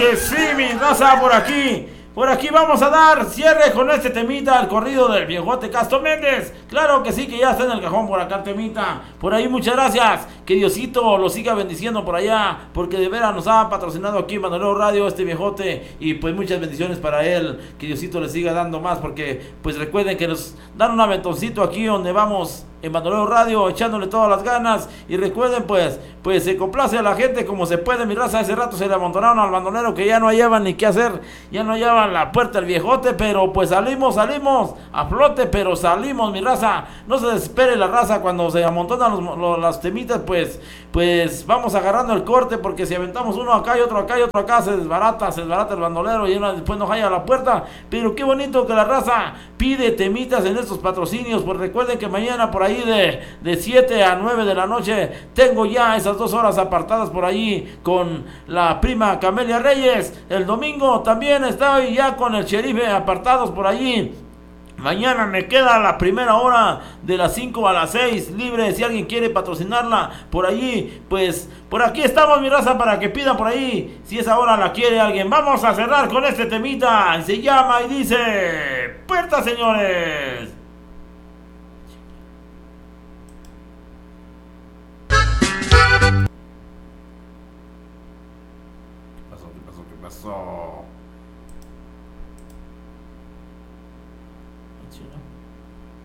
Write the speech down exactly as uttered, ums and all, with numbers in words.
que sí, mi raza, por aquí. Por aquí vamos a dar cierre con este temita, el corrido del viejote Castro Méndez. Claro que sí, que ya está en el cajón por acá el temita. Por ahí muchas gracias. Que Diosito lo siga bendiciendo por allá, porque de veras nos ha patrocinado aquí en Bandolero Radio este viejote. Y pues muchas bendiciones para él. Que Diosito le siga dando más, porque pues recuerden que nos dan un aventoncito aquí donde vamos en Bandolero Radio, echándole todas las ganas. Y recuerden pues, pues se complace a la gente como se puede, mi raza. Hace rato se le amontonaron al bandolero que ya no hallaban ni qué hacer, ya no hallaban la puerta el viejote, pero pues salimos, salimos a flote, pero salimos, mi raza. No se desespere la raza cuando se amontonan los, los, las temitas, pues, pues vamos agarrando el corte, porque si aventamos uno acá y otro acá y otro acá, se desbarata, se desbarata el bandolero y uno después nos halla la puerta. Pero qué bonito que la raza pide temitas en estos patrocinios, pues recuerden que mañana por ahí de, de siete a nueve de la noche tengo ya esas dos horas apartadas por ahí con la prima Camelia Reyes. El domingo también estoy ya con el sheriff apartados por allí. Mañana me queda la primera hora de las cinco a las seis libre. Si alguien quiere patrocinarla por allí, pues por aquí estamos, mi raza, para que pidan por ahí. Si esa hora la quiere alguien. Vamos a cerrar con este temita. Se llama y dice: puerta, señores. ¿Qué pasó? ¿Qué pasó? ¿Qué pasó?